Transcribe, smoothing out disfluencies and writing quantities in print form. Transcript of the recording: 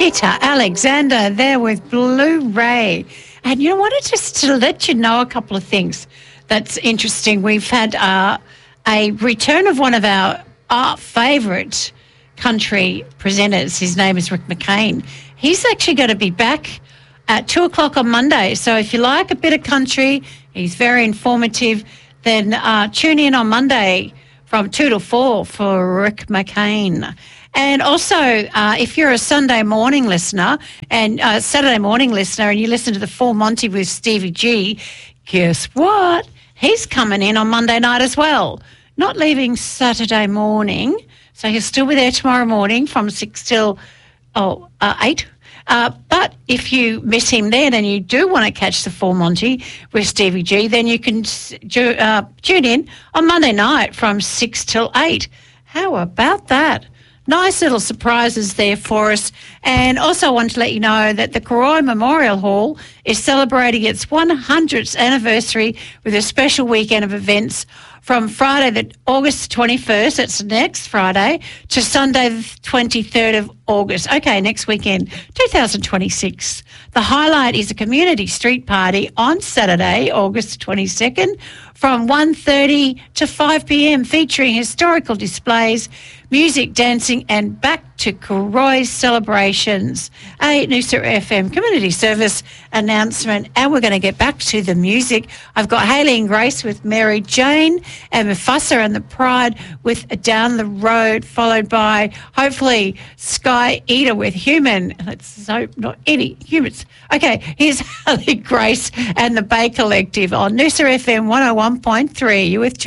Peter Alexander there with Blu-ray. And you know, I wanted just to let you know a couple of things that's interesting. We've had a return of one of our favourite country presenters. His name is Rick McCain. He's actually going to be back at 2 o'clock on Monday. So if you like a bit of country, he's very informative, then tune in on Monday from 2 to 4 for Rick McCain. And also, if you're a Sunday morning listener and Saturday morning listener and you listen to the Full Monty with Stevie G, guess what? He's coming in on Monday night as well. Not leaving Saturday morning. So he'll still be there tomorrow morning from 6 till 8. But if you miss him then and you do want to catch the Full Monty with Stevie G, then you can tune in on Monday night from 6 till 8. How about that? Nice little surprises there for us. And also I want to let you know that the Karoi Memorial Hall is celebrating its 100th anniversary with a special weekend of events from Friday, August 21st, that's next Friday, to Sunday, the 23rd of August. Okay, next weekend, 2026. The highlight is a community street party on Saturday, August 22nd, from 1:30 to 5 p.m, featuring historical displays, music, dancing, and back to Karoi's celebrations. A Noosa FM community service announcement, and we're going to get back to the music. I've got Hayley and Grace with Mary Jane, and Mufasa and the Pride with Down the Road, followed by hopefully Sky Eater with Human. Let's hope not any humans. Okay, here's Hayley, Grace and the Bay Collective on Noosa FM 101.3. You with